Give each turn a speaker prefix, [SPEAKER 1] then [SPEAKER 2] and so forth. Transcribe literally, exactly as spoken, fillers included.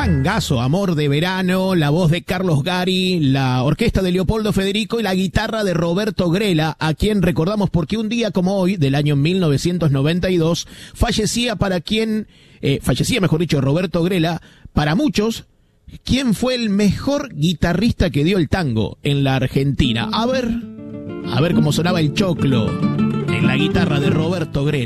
[SPEAKER 1] tangazo, Amor de Verano, la voz de Carlos Gari, la orquesta de Leopoldo Federico y la guitarra de Roberto Grela, a quien recordamos porque un día como hoy, del año mil novecientos noventa y dos, fallecía para quien, eh, fallecía mejor dicho, Roberto Grela, para muchos, quien fue el mejor guitarrista que dio el tango en la Argentina. A ver, a ver cómo sonaba el choclo en la guitarra de Roberto Grela.